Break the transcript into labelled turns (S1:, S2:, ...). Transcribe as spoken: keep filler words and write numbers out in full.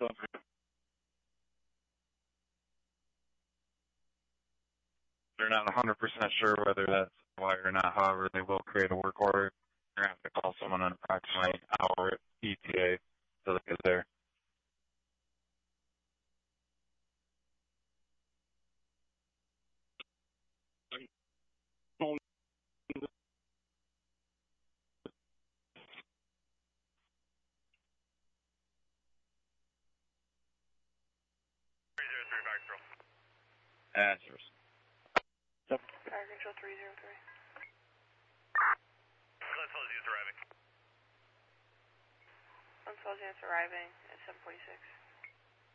S1: They're not one hundred percent sure whether that's why or not. However, they will create a work order. They're going to have to call someone in approximately an hour E T A to look at there.
S2: three zero three, Fire Control.
S1: Answers.
S3: Fire Control three zero three.
S2: Unsolved units arriving.
S3: Unsolved units arriving at seven forty-six.